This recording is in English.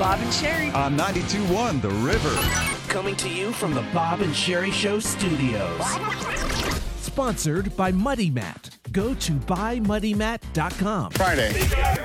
Bob and Sherry. On 92.1 The River. Coming to you from the Bob and Sherry Show studios. Sponsored by Muddy Mat. Go to buymuddymat.com. Friday.